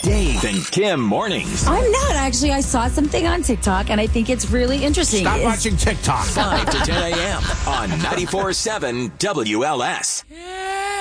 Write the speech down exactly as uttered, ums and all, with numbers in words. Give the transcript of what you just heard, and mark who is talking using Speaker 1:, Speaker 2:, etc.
Speaker 1: Dave and Kim mornings.
Speaker 2: I'm not, actually. I saw something on TikTok, and I think it's really interesting.
Speaker 3: Stop
Speaker 2: It's-
Speaker 3: watching TikTok.
Speaker 1: five to ten a.m. on ninety-four point seven W L S.